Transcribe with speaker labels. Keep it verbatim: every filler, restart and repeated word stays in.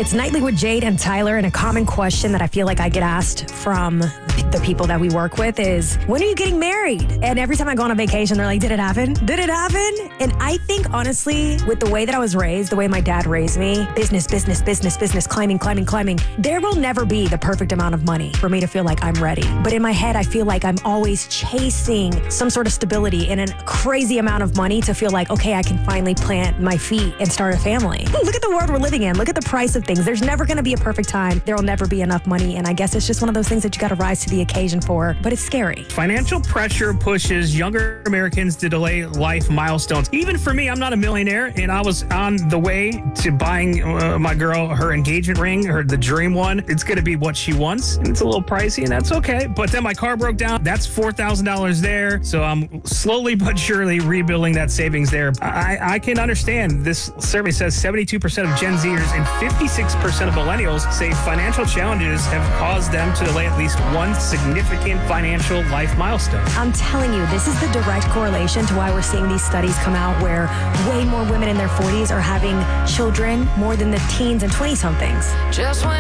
Speaker 1: It's Nightly with Jade and Tyler, and a common question that I feel like I get asked from the people that we work with is, when are you getting married? And every time I go on a vacation, they're like, did it happen? Did it happen? And I think, honestly, with the way that I was raised, the way my dad raised me, business, business, business, business, climbing, climbing, climbing, there will never be the perfect amount of money for me to feel like I'm ready. But in my head, I feel like I'm always chasing some sort of stability and a crazy amount of money to feel like, okay, I can finally plant my feet and start a family. Look at the world we're living in. Look at the price of things. There's never going to be a perfect time. There will never be enough money. And I guess it's just one of those things that you got to rise to the occasion for, but it's scary.
Speaker 2: Financial pressure pushes younger Americans to delay life milestones. Even for me, I'm not a millionaire, and I was on the way to buying uh, my girl her engagement ring, her the dream one. It's going to be what she wants. And it's a little pricey, and that's okay. But then my car broke down. That's four thousand dollars there. So I'm slowly but surely rebuilding that savings there. I, I can understand. This survey says seventy-two percent of Gen Zers and fifty-six percent of millennials say financial challenges have caused them to delay at least one significant financial life milestone.
Speaker 1: I'm telling you, this is the direct correlation to why we're seeing these studies come out where way more women in their forties are having children more than the teens and twenty-somethings.
Speaker 3: Just when